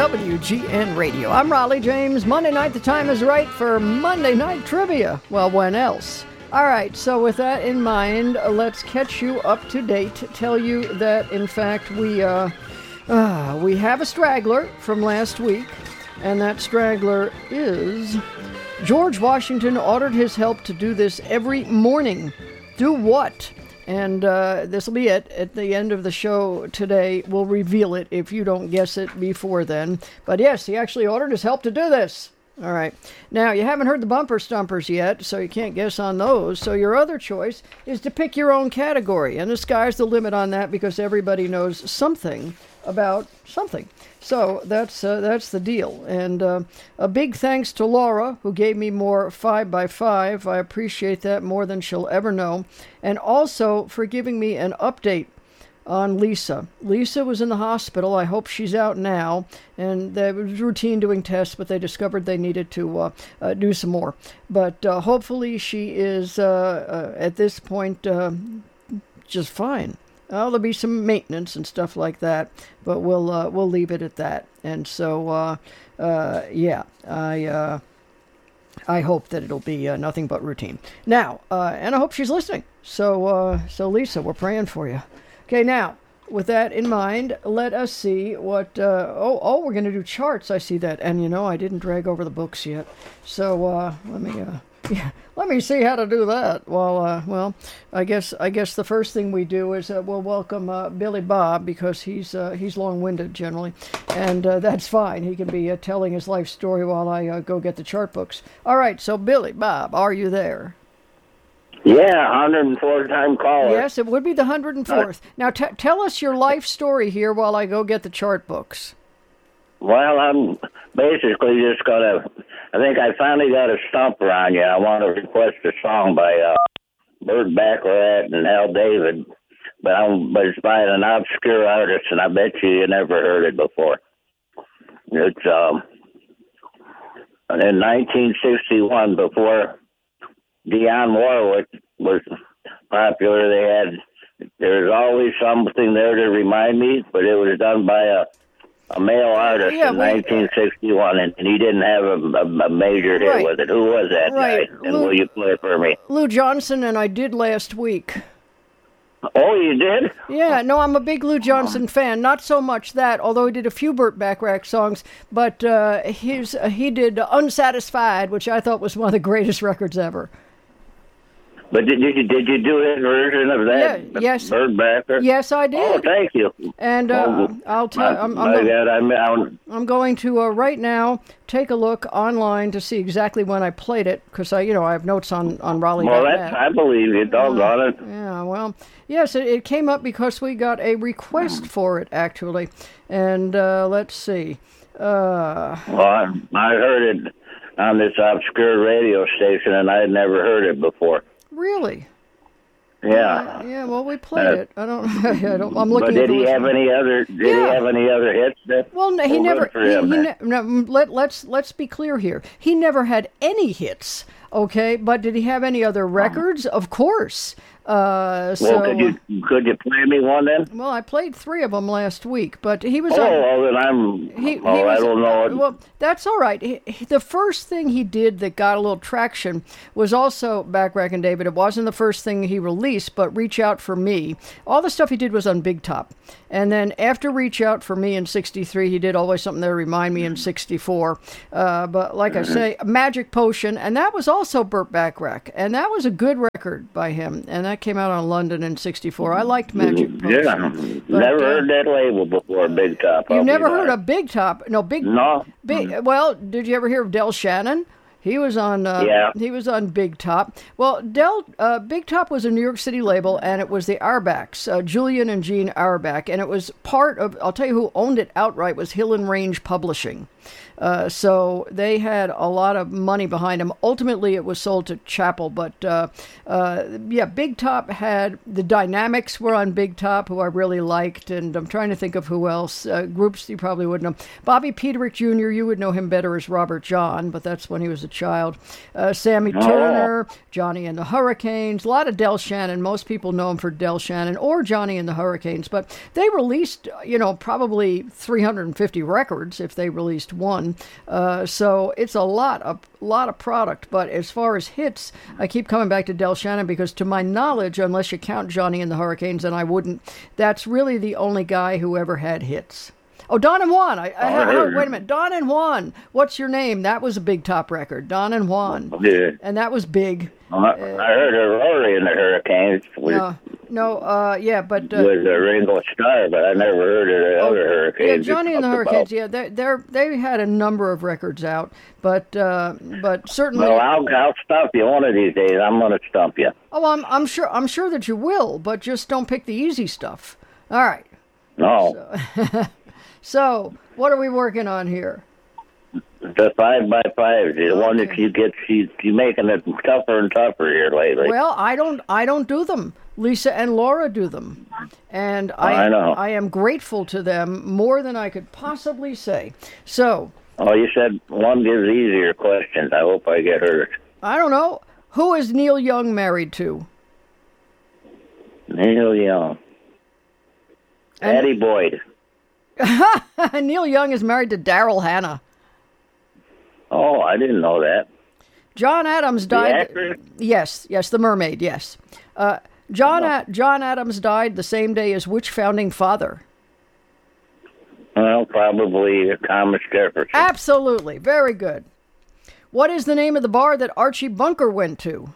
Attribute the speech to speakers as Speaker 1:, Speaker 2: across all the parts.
Speaker 1: WGN Radio. I'm Raleigh James. Monday night, the time is right for Monday Night Trivia. Well, when else? All right, so with that in mind, let's catch you up to date. Tell you that, in fact, we have a straggler from last week, and that straggler is George Washington ordered his help to do this every morning. Do what? And this will be it. At the end of the show today, we'll reveal it if you don't guess it before then. But yes, he actually ordered his help to do this. All right. Now, you haven't heard the bumper stumpers yet, so you can't guess on those. So your other choice is to pick your own category. And the sky's the limit on that because everybody knows something about something. So that's the deal. And a big thanks to Laura, who gave me more 5x5. I appreciate that more than she'll ever know. And also for giving me an update on Lisa. Lisa was in the hospital. I hope she's out now. And it was routine doing tests, but they discovered they needed to do some more. But hopefully she is, at this point, just fine. There'll be some maintenance and stuff like that, but we'll leave it at that. And so, I hope that it'll be nothing but routine. Now, and I hope she's listening. So Lisa, we're praying for you. Okay, now, with that in mind, let us see what, we're going to do charts. I see that. And, I didn't drag over the books yet. So, let me see how to do that. Well, I guess the first thing we do is we'll welcome Billy Bob because he's long-winded generally, and that's fine. He can be telling his life story while I go get the chart books. All right, so Billy Bob, are you there?
Speaker 2: Yeah, 104-time caller.
Speaker 1: Yes, it would be the 104th. Now tell us your life story here while I go get the chart books.
Speaker 2: Well, I'm basically just gonna. I think I finally got a stumper on you. I want to request a song by Burt Bacharach and Hal David, but it's by an obscure artist, and I bet you never heard it before. It's in 1961, before Dionne Warwick was popular. There's always something there to remind me, but it was done by a male artist in 1961, and he didn't have a major hit with it. Who was that guy? And will you play for me?
Speaker 1: Lou Johnson, and I did last week.
Speaker 2: Oh, you did?
Speaker 1: Yeah, no, I'm a big Lou Johnson fan. Not so much that, although he did a few Burt Bacharach songs, but he did Unsatisfied, which I thought was one of the greatest records ever.
Speaker 2: But did you do his version of that?
Speaker 1: Yeah, yes.
Speaker 2: Burt Bacharach?
Speaker 1: Yes, I did.
Speaker 2: Oh, thank you.
Speaker 1: And I'll tell. I'm going to right now take a look online to see exactly when I played it because I have notes on Raleigh.
Speaker 2: Well, I believe you. Doggone it.
Speaker 1: Yeah. Well, yes, it came up because we got a request for it actually, and let's see.
Speaker 2: Well, I heard it on this obscure radio station, and I had never heard it before.
Speaker 1: Really?
Speaker 2: Yeah.
Speaker 1: Yeah. Well, we played it. I don't. I'm looking.
Speaker 2: But did he have any other? Did he have any other hits?
Speaker 1: Well, no, he never. Let's be clear here. He never had any hits. Okay, but did he have any other records? Of course.
Speaker 2: Well, could you play me one then?
Speaker 1: Well, I played 3 of them last week, but he was.
Speaker 2: Then I don't know.
Speaker 1: Well, that's all right. The first thing he did that got a little traction was also Bacharach and David. It wasn't the first thing he released, but Reach Out for Me. All the stuff he did was on Big Top, and then after Reach Out for Me in '63, he did Always Something There to Remind Me in '64. But like I say, Magic Potion, and that was also Burt Bacharach, and that was a good record by him, and that came out on London in '64. I liked Magic Potion.
Speaker 2: Yeah, never heard that label before, Big Top.
Speaker 1: You've never heard of Big Top? No,
Speaker 2: No.
Speaker 1: Well, did you ever hear of Del Shannon? He was on. He was on Big Top. Well, Big Top was a New York City label, and it was the Auerbachs, Julian and Jean Auerbach, and it was part of. I'll tell you who owned it outright was Hill and Range Publishing. So they had a lot of money behind them. Ultimately, it was sold to Chappell, but Big Top had the Dynamics were on Big Top, who I really liked, and I'm trying to think of who else. Groups you probably would know. Bobby Peterick Jr., you would know him better as Robert John, but that's when he was a child. Sammy Turner, Johnny and the Hurricanes, a lot of Del Shannon. Most people know him for Del Shannon or Johnny and the Hurricanes, but they released, probably 350 records if they released one. So it's a lot of product. But as far as hits, I keep coming back to Del Shannon because, to my knowledge, unless you count Johnny and the Hurricanes, and I wouldn't, that's really the only guy who ever had hits. Oh, Don and Juan. Wait a minute. Don and Juan. What's your name? That was a Big Top record. Don and Juan.
Speaker 2: Yeah.
Speaker 1: And that was big.
Speaker 2: I heard of Rory and the Hurricanes.
Speaker 1: With
Speaker 2: Ringo Starr, but I never heard of the other Hurricanes.
Speaker 1: Yeah, Johnny and the Hurricanes. Yeah, they had a number of records out, but certainly.
Speaker 2: Well, I'll stump you one of these days. I'm going to stump you.
Speaker 1: Oh, I'm sure that you will, but just don't pick the easy stuff. All right.
Speaker 2: No.
Speaker 1: So, what are we working on here?
Speaker 2: The 5x5, the one that you making it tougher and tougher here lately.
Speaker 1: Well, I don't do them. Lisa and Laura do them, and
Speaker 2: I know.
Speaker 1: I am grateful to them more than I could possibly say. So.
Speaker 2: Oh, you said one gives easier questions. I hope I get hurt.
Speaker 1: I don't know. Who is Neil Young married to?
Speaker 2: Neil Young. Patty Boyd.
Speaker 1: Neil Young is married to Daryl Hannah.
Speaker 2: Oh, I didn't know that.
Speaker 1: John Adams died.
Speaker 2: The actor?
Speaker 1: Yes, the mermaid. Yes, John Adams died the same day as which founding father?
Speaker 2: Well, probably Thomas Jefferson.
Speaker 1: Absolutely, very good. What is the name of the bar that Archie Bunker went to?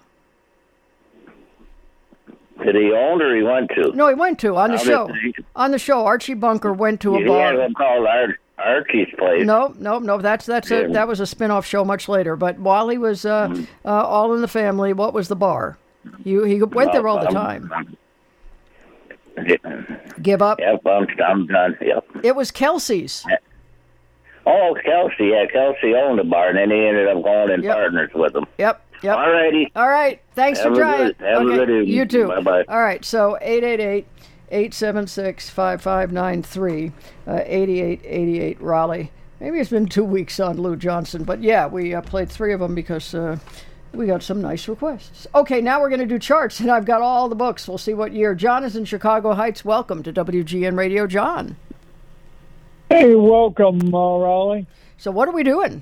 Speaker 2: Did he own or he went to?
Speaker 1: No, he went to on the show. On the show, Archie Bunker went to a bar.
Speaker 2: He had one called Archie's Place.
Speaker 1: No. That was a spin-off show much later. But while he was All in the Family, what was the bar? He went there all the time. Give up?
Speaker 2: Yep, I'm done. Yep.
Speaker 1: It was Kelsey's.
Speaker 2: Oh, Kelsey. Yeah, Kelsey owned the bar, and then he ended up going in partners with him.
Speaker 1: Yep.
Speaker 2: All righty.
Speaker 1: All right. Thanks for trying.
Speaker 2: Have a good evening.
Speaker 1: You too.
Speaker 2: Bye-bye.
Speaker 1: All right. So 888-876-5593, 8888 Raleigh. Maybe it's been 2 weeks on Lou Johnson, but yeah, we played 3 of them because we got some nice requests. Okay, now we're going to do charts, and I've got all the books. We'll see what year. John is in Chicago Heights. Welcome to WGN Radio, John.
Speaker 3: Hey, welcome, Raleigh.
Speaker 1: So what are we doing?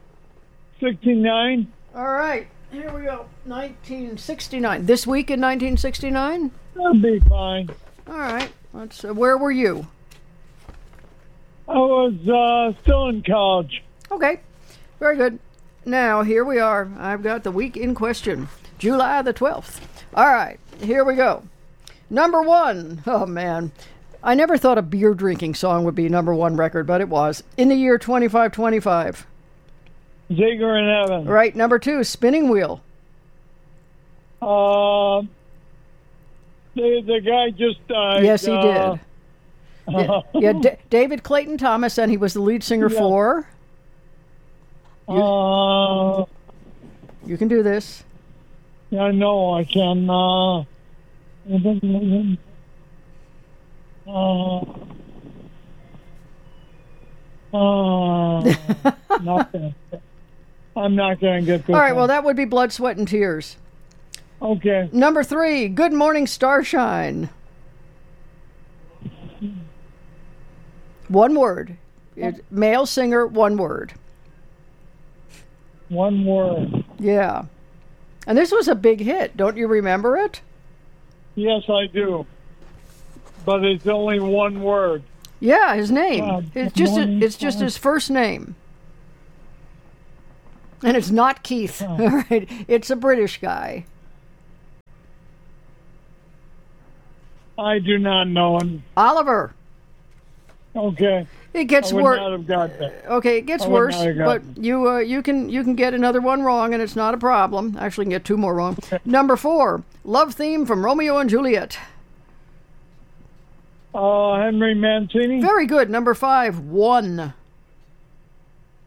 Speaker 3: 69.
Speaker 1: All right. Here we go. 1969. This week in 1969?
Speaker 3: That'll be fine.
Speaker 1: All right. Let's. Where were you?
Speaker 3: I was still in college.
Speaker 1: Okay. Very good. Now, here we are. I've got the week in question. July the 12th. All right. Here we go. Number 1. Oh, man. I never thought a beer drinking song would be number 1 record, but it was. In the year 2525.
Speaker 3: Zager and Evans.
Speaker 1: Right. Number 2, Spinning Wheel.
Speaker 3: The guy just died.
Speaker 1: Yes, he did. David Clayton Thomas, and he was the lead singer for. You can do this.
Speaker 3: Yeah, I know I can. Nothing. I'm not going to get this.
Speaker 1: All right, well, that would be Blood, Sweat, and Tears.
Speaker 3: Okay.
Speaker 1: Number 3, Good Morning Starshine. 1 word. Male singer, 1 word.
Speaker 3: 1 word.
Speaker 1: Yeah. And this was a big hit. Don't you remember it?
Speaker 3: Yes, I do. But it's only 1 word.
Speaker 1: Yeah, his name. It's just his first name. And it's not Keith. All right. It's a British guy.
Speaker 3: I do not know him.
Speaker 1: Oliver.
Speaker 3: Okay.
Speaker 1: It gets
Speaker 3: worse.
Speaker 1: Okay, it gets worse, but you can get another one wrong, and it's not a problem. Actually, you can get 2 more wrong. Okay. Number 4, Love Theme from Romeo and Juliet.
Speaker 3: Henry Mancini.
Speaker 1: Very good. Number 5, One.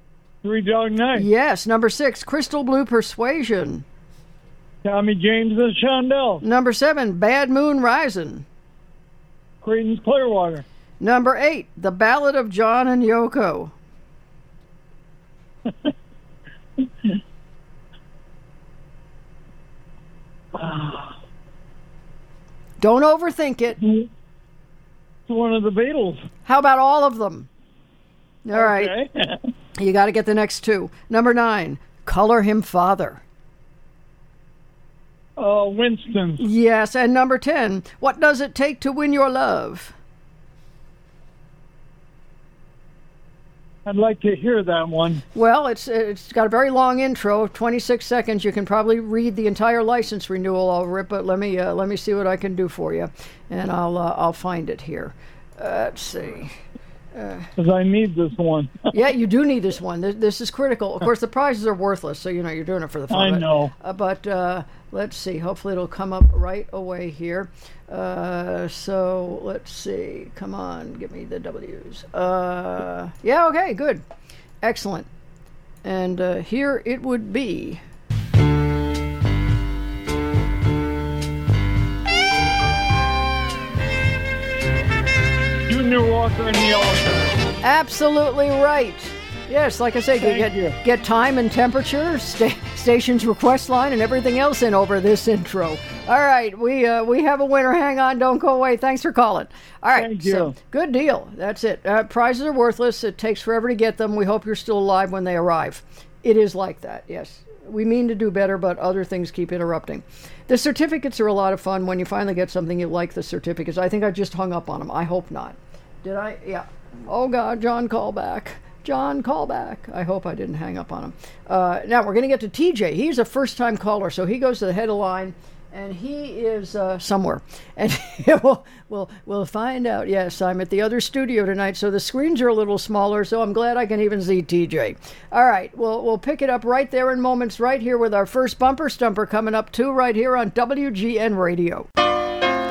Speaker 3: Three Dog Night.
Speaker 1: Yes. Number 6, Crystal Blue Persuasion.
Speaker 3: Tommy James and Shondell.
Speaker 1: Number 7, Bad Moon Rising.
Speaker 3: Creedence Clearwater.
Speaker 1: Number 8, The Ballad of John and Yoko. Don't overthink it.
Speaker 3: It's one of the Beatles.
Speaker 1: How about all of them? All right.
Speaker 3: Okay.
Speaker 1: You got to get the next 2. Number 9, Color Him Father.
Speaker 3: Winston.
Speaker 1: Yes, and number 10, What Does It Take to Win Your Love?
Speaker 3: I'd like to hear that one.
Speaker 1: Well, it's got a very long intro, 26 seconds. You can probably read the entire license renewal over it, but let me see what I can do for you, and I'll find it here. Let's see.
Speaker 3: Because I need this one.
Speaker 1: Yeah, you do need this one. This is critical. Of course, the prizes are worthless, so you're doing it for the fun.
Speaker 3: I know.
Speaker 1: But let's see. Hopefully, it'll come up right away here. So let's see. Come on, give me the W's. Yeah. Okay. Good. Excellent. And here it would be.
Speaker 3: Junior Walker and the Elephant.
Speaker 1: Absolutely right. Yes, like I say, get time and temperature, station's request line, and everything else in over this intro. All right, we have a winner. Hang on, don't go away. Thanks for calling. All right,
Speaker 3: Thank you.
Speaker 1: So good deal. That's it. Prizes are worthless. It takes forever to get them. We hope you're still alive when they arrive. It is like that. Yes, we mean to do better, but other things keep interrupting. The certificates are a lot of fun when you finally get something you like. The certificates. I think I just hung up on them. I hope not. Did I? Yeah. Oh God, John, call back. John, call back. I hope I didn't hang up on him. Now we're going to get to TJ. He's a first-time caller, so he goes to the head of line, and he is somewhere. And we'll find out. Yes, I'm at the other studio tonight, so the screens are a little smaller, so I'm glad I can even see TJ. All right, we'll pick it up right there in moments, right here with our first bumper stumper coming up, too, right here on WGN Radio.